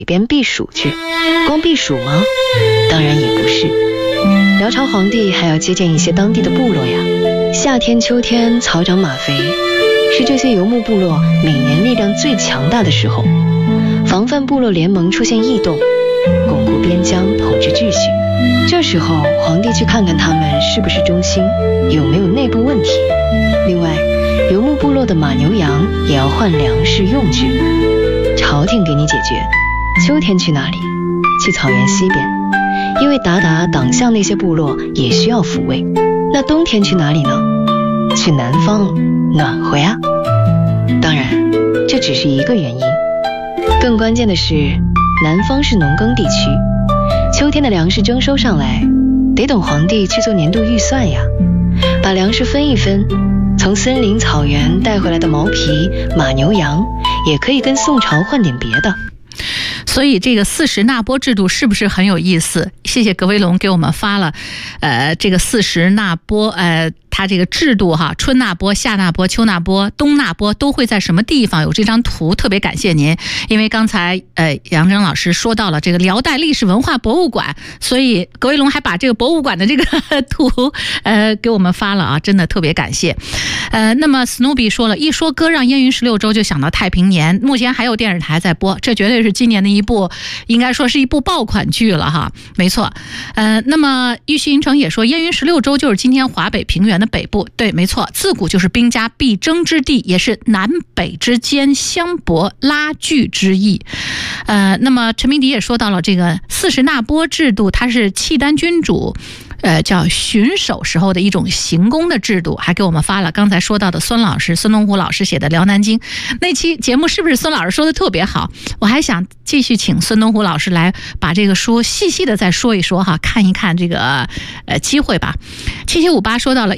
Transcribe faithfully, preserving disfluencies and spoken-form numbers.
边避暑去。光避暑吗？当然也不是。辽朝皇帝还要接见一些当地的部落呀。夏天秋天草长马肥，是这些游牧部落每年力量最强大的时候，防范部落联盟出现异动，巩固边疆，统治秩序。这时候皇帝去看看他们是不是忠心，有没有内部问题。另外游牧部落的马牛羊也要换粮食用具，朝廷给你解决。秋天去哪里？去草原西边，因为鞑靼党项那些部落也需要抚慰。那冬天去哪里呢？去南方，暖和呀。当然这只是一个原因，更关键的是南方是农耕地区，秋天的粮食征收上来，得等皇帝去做年度预算呀，把粮食分一分，从森林草原带回来的毛皮、马牛羊也可以跟宋朝换点别的。 所以这个四时纳拨制度是不是很有意思？谢谢格威龙给我们发了呃这个四时纳拨呃它这个制度哈，春纳拨、夏纳拨、秋纳拨、冬纳拨都会在什么地方？有这张图，特别感谢您，因为刚才呃杨征老师说到了这个辽代历史文化博物馆，所以格威龙还把这个博物馆的这个图呃给我们发了啊，真的特别感谢。呃，那么 Snoopy 说了，一说歌让燕云十六州就想到太平年，目前还有电视台在播，这绝对是今年的一部，应该说是一部爆款剧了哈，没错。呃，那么玉溪云城也说，燕云十六州就是今天华北平原的北部，对，没错，自古就是兵家必争之地，也是南北之间相搏拉锯之意。呃，那么陈明迪也说到了这个四时纳拨制度，它是契丹君主呃，叫巡守时候的一种行宫的制度，还给我们发了刚才说到的孙老师孙东湖老师写的《辽南经》那期节目，是不是孙老师说的特别好？我还想继续请孙东湖老师来把这个书细细的再说一说哈，看一看这个呃机会吧。七七五八说到了